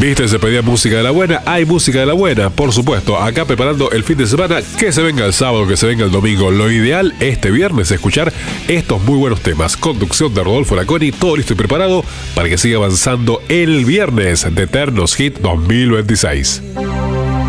Viste, se pedía música de la buena, hay música de la buena, por supuesto, acá preparando el fin de semana, que se venga el sábado, que se venga el domingo. Lo ideal este viernes es escuchar estos muy buenos temas. Conducción de Rodolfo Laconi, todo listo y preparado para que siga avanzando el viernes de Eternos Hit 2026.